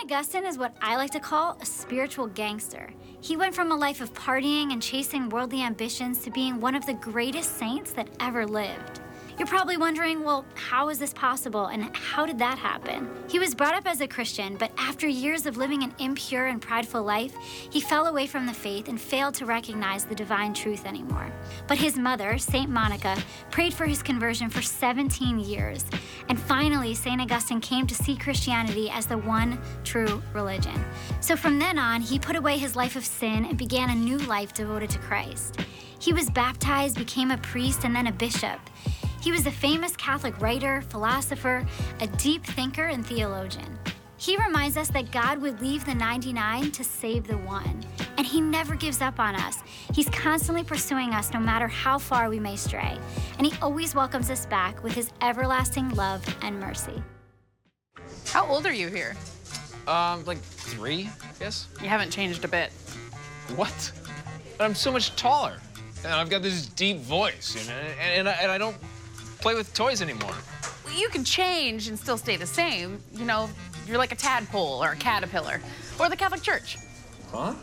Augustine is what I like to call a spiritual gangster. He went from a life of partying and chasing worldly ambitions to being one of the greatest saints that ever lived. You're probably wondering, well, how is this possible and how did that happen? He was brought up as a Christian, but after years of living an impure and prideful life, he fell away from the faith and failed to recognize the divine truth anymore. But his mother, Saint Monica, prayed for his conversion for 17 years. And finally, St. Augustine came to see Christianity as the one true religion. So from then on, he put away his life of sin and began a new life devoted to Christ. He was baptized, became a priest, and then a bishop. He was a famous Catholic writer, philosopher, a deep thinker, and theologian. He reminds us that God would leave the 99 to save the one. And he never gives up on us. He's constantly pursuing us no matter how far we may stray. And he always welcomes us back with his everlasting love and mercy. How old are you here? Like 3, I guess. You haven't changed a bit. What? I'm so much taller. And I've got this deep voice, you know, and I don't play with toys anymore. Well, you can change and still stay the same. You know, you're like a tadpole or a caterpillar. Or the Catholic Church. Huh?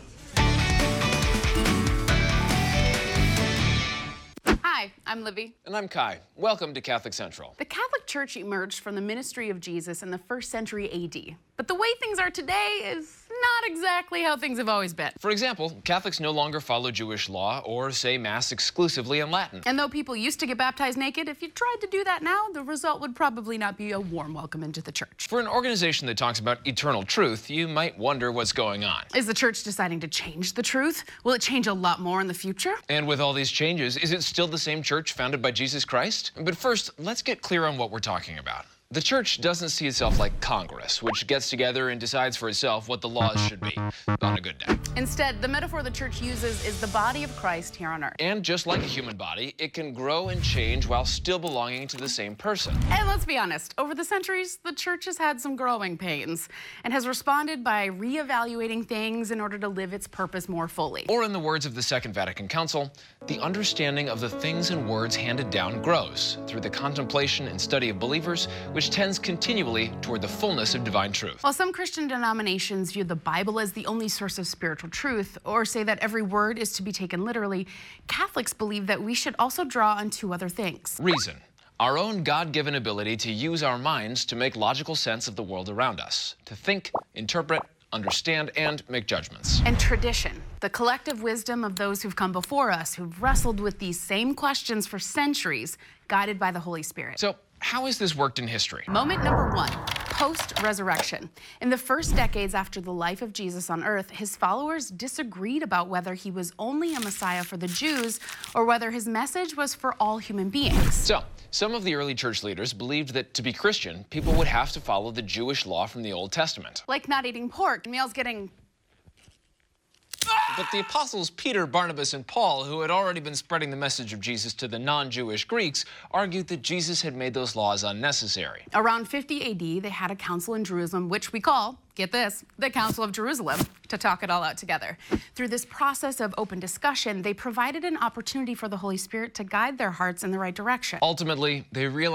Hi, I'm Libby. And I'm Kai. Welcome to Catholic Central. The Catholic Church emerged from the ministry of Jesus in the 1st century AD. But the way things are today is not exactly how things have always been. For example, Catholics no longer follow Jewish law or say Mass exclusively in Latin. And though people used to get baptized naked, if you tried to do that now, the result would probably not be a warm welcome into the church. For an organization that talks about eternal truth, you might wonder what's going on. Is the church deciding to change the truth? Will it change a lot more in the future? And with all these changes, is it still the same church founded by Jesus Christ? But first, let's get clear on what we're talking about. The church doesn't see itself like Congress, which gets together and decides for itself what the laws should be on a good day. Instead, the metaphor the church uses is the body of Christ here on earth. And just like a human body, it can grow and change while still belonging to the same person. And let's be honest, over the centuries, the church has had some growing pains and has responded by reevaluating things in order to live its purpose more fully. Or in the words of the Second Vatican Council, the understanding of the things and words handed down grows through the contemplation and study of believers, which tends continually toward the fullness of divine truth. While some Christian denominations view the Bible as the only source of spiritual truth, or say that every word is to be taken literally, Catholics believe that we should also draw on 2 other things. Reason, our own God-given ability to use our minds to make logical sense of the world around us, to think, interpret, understand, and make judgments. And tradition, the collective wisdom of those who've come before us, who've wrestled with these same questions for centuries, guided by the Holy Spirit. So, how has this worked in history? Moment number 1, post-resurrection. In the first decades after the life of Jesus on earth, his followers disagreed about whether he was only a Messiah for the Jews or whether his message was for all human beings. So, some of the early church leaders believed that to be Christian, people would have to follow the Jewish law from the Old Testament. Like not eating pork, meals getting... But the apostles Peter, Barnabas, and Paul, who had already been spreading the message of Jesus to the non-Jewish Greeks, argued that Jesus had made those laws unnecessary. Around 50 AD, they had a council in Jerusalem, which we call, get this, the Council of Jerusalem, to talk it all out together. Through this process of open discussion, they provided an opportunity for the Holy Spirit to guide their hearts in the right direction. Ultimately, they realized